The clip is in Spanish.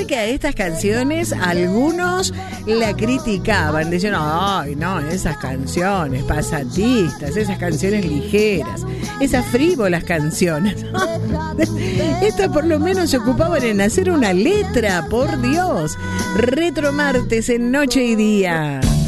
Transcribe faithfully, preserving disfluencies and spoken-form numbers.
que a estas canciones algunos la criticaban, decían, ay, no, esas canciones pasatistas, esas canciones ligeras, esas frívolas canciones. Estas por lo menos se ocupaban en hacer una letra, por Dios. Retro Martes en Noche y Día.